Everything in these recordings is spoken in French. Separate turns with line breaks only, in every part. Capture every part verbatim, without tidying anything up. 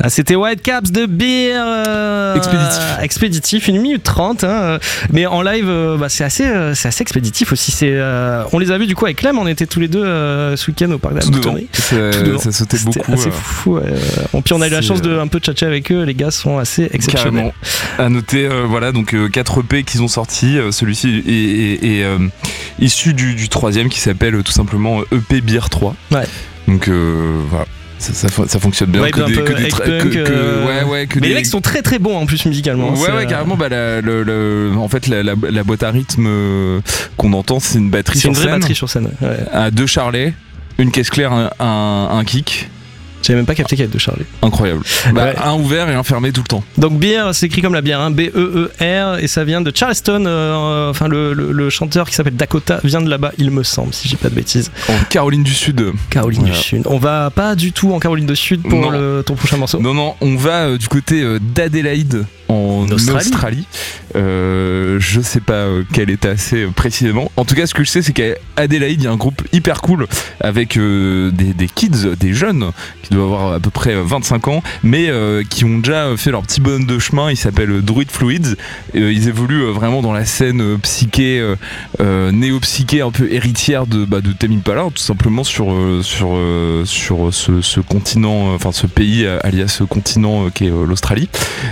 Ah, c'était Whitecaps de Beer euh,
Expéditif.
Expéditif, une minute trente. Hein, mais en live, euh, bah, c'est, assez, euh, c'est assez expéditif aussi. C'est, euh, on les a vus du coup avec Clem, on était tous les deux euh, ce week-end au parc de la Boutonnerie.
Ça sautait
C'était
beaucoup.
assez
euh.
fou. Ouais. Bon, puis on a eu la chance de un peu tchatcher avec eux. Les gars sont assez exceptionnels.
Carrément. À noter, euh, voilà, donc euh, quatre E P qu'ils ont sortis. Euh, celui-ci est, est, est euh, issu du, du troisième qui s'appelle euh, tout simplement E P Beer trois.
Ouais.
Donc euh, voilà. Ça, ça, ça fonctionne bien.
Ouais,
que, des, que, des tra-
punk,
que, que,
euh...
ouais, ouais, que
mais
des...
les mecs sont très très bons en plus musicalement.
Ouais,
c'est...
ouais, carrément. Bah, la, le, le, en fait, la, la, la boîte à rythme euh, qu'on entend, c'est une batterie
c'est
sur
une vraie
scène.
batterie sur scène. Ouais.
À deux charlets, une caisse claire, un, un, un kick.
J'avais même pas capté qu'il y avait deux Charlie.
Incroyable. Bah,
Ouais.
Un ouvert et un fermé tout le temps.
Donc Beer, c'est écrit comme la bière, hein, B E E R, et ça vient de Charleston. Euh, enfin, le, le, le chanteur qui s'appelle Dakota vient de là-bas, il me semble, si j'ai pas de bêtises.
En Caroline du Sud.
Caroline
Voilà.
du Sud. On va pas du tout en Caroline du Sud pour le, ton prochain morceau.
Non, non, on va euh, du côté euh, d'Adélaïde en
Australie.
Australie. Euh, je sais pas euh, quel état c'est euh, précisément. En tout cas, ce que je sais, c'est qu'à Adélaïde, il y a un groupe hyper cool avec euh, des, des kids, des jeunes qui doivent avoir à peu près vingt-cinq ans, mais euh, qui ont déjà fait leur petit bonhomme de chemin. Ils s'appellent Druid Fluids. Euh, ils évoluent euh, vraiment dans la scène euh, psyché, euh, euh, néo-psyché, un peu héritière de, bah, de Tame Impala, tout simplement sur, euh, sur, euh, sur ce, ce continent, euh, enfin ce pays, euh, alias ce continent euh, qui est euh, l'Australie.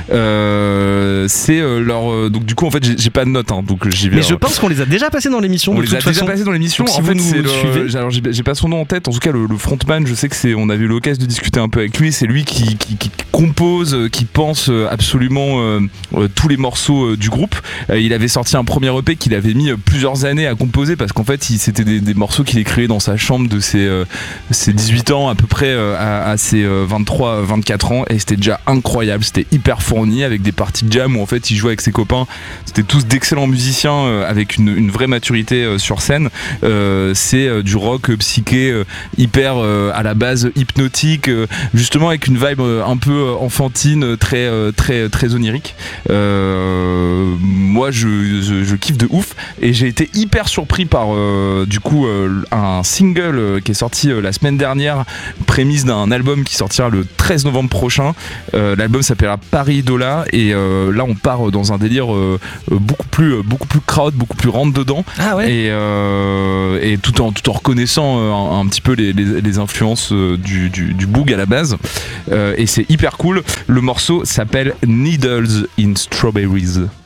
Euh, c'est euh, leur. Euh, donc, du coup, en fait, j'ai, j'ai pas de notes, hein, donc j'y vais.
Mais je pense qu'on les a déjà passés dans l'émission.
On
de
les
toute
a
façon.
déjà passés dans l'émission.
Donc,
En
si
fait,
vous
c'est
nous
le.
suivez.
Alors, j'ai, j'ai pas son nom en tête. En tout cas, le, le frontman, je sais que c'est. On a eu l'occasion de discuter un peu avec lui. C'est lui qui, qui, qui compose, euh, qui pense euh, absolument euh, euh, tous les morceaux euh, du groupe. Euh, il avait sorti un premier E P qu'il avait mis euh, plusieurs années à composer parce qu'en fait, il, c'était des, des morceaux qu'il écrivait dans sa chambre de ses, euh, ses dix-huit ans à peu près euh, à, à ses euh, vingt-trois vingt-quatre ans, et c'était déjà incroyable. C'était hyper fourni avec des parties de jam où en fait il jouait avec ses copains. C'était tous d'excellents musiciens euh, avec une, une vraie maturité euh, sur scène. Euh, c'est euh, du rock euh, psyché euh, hyper euh, à la base hypnotique, euh, justement avec une vibe euh, un peu euh, enfantine, très euh, très très onirique. Euh, moi je, je, je kiffe de ouf, et j'ai été hyper surpris par euh, du coup euh, un single euh, qui est sorti euh, la semaine dernière, prémisse d'un album qui sortira le treize novembre prochain. Euh, l'album s'appellera Paris Dola, et euh, là on part dans un délire euh, beaucoup plus beaucoup plus crowd, beaucoup plus rentre dedans.
Ah ouais.
Et, euh, et tout en tout en reconnaissant euh, un, un petit peu les, les, les influences euh, du, du, du boog à la base. Euh, et c'est hyper cool. Le morceau s'appelle Needles in Strawberries.